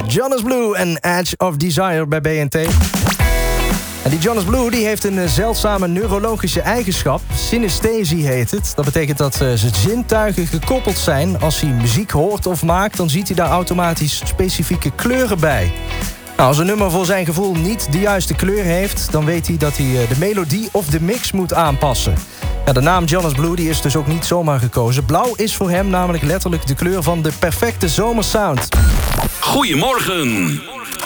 Jonas Blue en Edge of Desire bij BNT. En die Jonas Blue die heeft een zeldzame neurologische eigenschap. Synesthesie heet het. Dat betekent dat zijn zintuigen gekoppeld zijn. Als hij muziek hoort of maakt, dan ziet hij daar automatisch specifieke kleuren bij. Nou, als een nummer voor zijn gevoel niet de juiste kleur heeft, dan weet hij dat hij de melodie of de mix moet aanpassen. Ja, de naam Jonas Blue die is dus ook niet zomaar gekozen. Blauw is voor hem namelijk letterlijk de kleur van de perfecte zomersound. Goedemorgen.